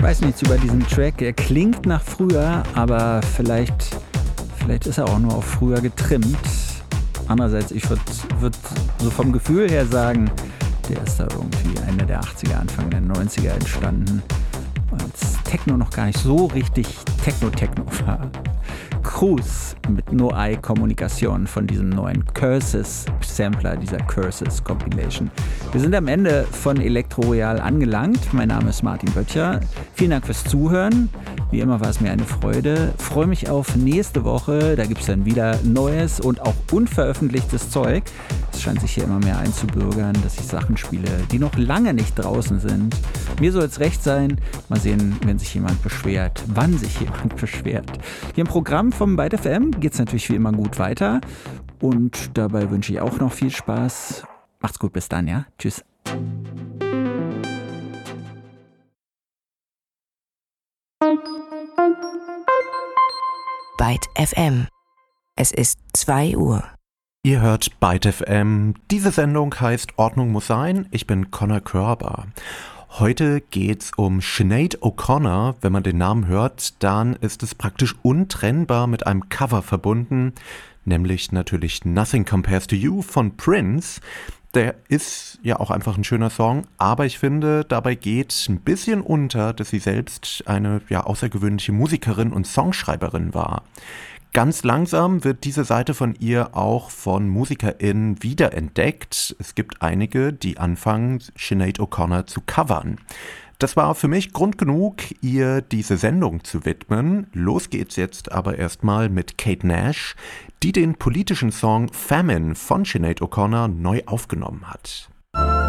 weiß nichts über diesen Track. Er klingt nach früher, aber vielleicht ist er auch nur auf früher getrimmt. Andererseits, ich würde so vom Gefühl her sagen, der ist da irgendwie Ende der 80er, Anfang der 90er entstanden, als Techno noch gar nicht so richtig Techno war. Cruise mit No-Eye-Kommunikation von diesem neuen Curses-Sampler, dieser Curses-Compilation. Wir sind am Ende von Elektro Royal angelangt. Mein Name ist Martin Böttcher. Vielen Dank fürs Zuhören. Wie immer war es mir eine Freude. Freue mich auf nächste Woche. Da gibt es dann wieder neues und auch unveröffentlichtes Zeug. Es scheint sich hier immer mehr einzubürgern, dass ich Sachen spiele, die noch lange nicht draußen sind. Mir soll es recht sein. Mal sehen, wenn sich jemand beschwert, wann sich jemand beschwert. Hier im Programm vom Byte FM geht es natürlich wie immer gut weiter. Und dabei wünsche ich auch noch viel Spaß. Macht's gut, bis dann, ja? Tschüss. Byte FM. Es ist 2 Uhr. Ihr hört Byte FM. Diese Sendung heißt Ordnung muss sein. Ich bin Conor Körber. Heute geht's um Sinead O'Connor. Wenn man den Namen hört, dann ist es praktisch untrennbar mit einem Cover verbunden, nämlich natürlich Nothing Compares to You von Prince. Der ist ja auch einfach ein schöner Song, aber ich finde, dabei geht ein bisschen unter, dass sie selbst eine außergewöhnliche Musikerin und Songschreiberin war. Ganz langsam wird diese Seite von ihr auch von MusikerInnen wiederentdeckt. Es gibt einige, die anfangen, Sinead O'Connor zu covern. Das war für mich Grund genug, ihr diese Sendung zu widmen. Los geht's jetzt aber erstmal mit Kate Nash, die den politischen Song Famine von Sinead O'Connor neu aufgenommen hat.